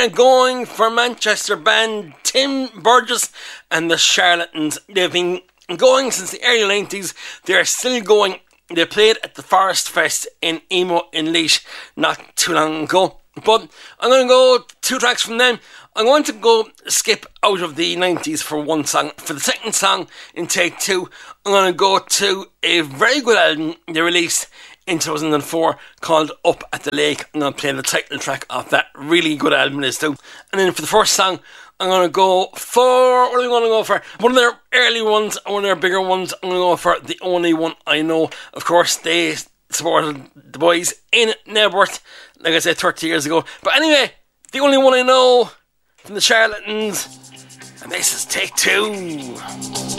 going for Manchester band Tim Burgess and the Charlatans. They've been going since the early 90s. They're still going. They played at the Forest Fest in Emo in Laois not too long ago. But I'm going to go 2 tracks from them. I'm going to go skip out of the 90s for one song. For the second song in take 2, I'm going to go to a very good album they released in 2004 called Up at the Lake. I'm going to play the title track of that really good album it is too. And then for the first song, I'm going to go for, what am I going to go for? One of their early ones, one of their bigger ones. I'm going to go for The Only One I Know. Of course, they supported the boys in Nebworth, like I said, 30 years ago. But anyway, The Only One I Know from the Charlatans. And this is take 2.